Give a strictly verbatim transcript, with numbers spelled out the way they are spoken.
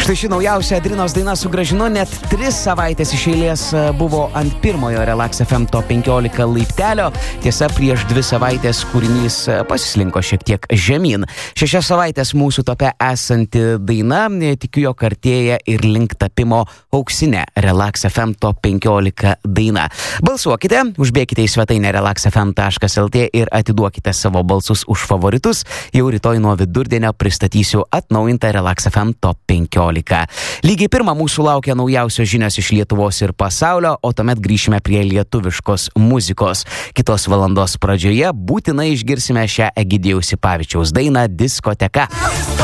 Štai ši naujausia Adrinos daina sugrąžino net tris savaitės iš eilės buvo ant pirmojo Relax F M Top penkiolika laiptelio. Tiesa, prieš dvi savaitės kūrinys pasislinko šiek tiek žemyn. Šešias savaitės mūsų tope esanti daina, tikiu, jog artėja ir link tapimo auksinė Relax F M Top penkiolika daina. Balsuokite, užbėkite į svetainę relax f m taškas l t ir atiduokite savo balsus už favoritus. Jau rytoj nuo vidurdienio pristatysiu atnaujintą Relax F M Top penkiolika. Lygiai pirmą mūsų laukia naujausios žinios iš Lietuvos ir pasaulio, o tuomet grįšime prie lietuviškos muzikos. Kitos valandos pradžioje būtinai išgirsime šią Egidijaus Sipavičiaus dainą Diskoteka.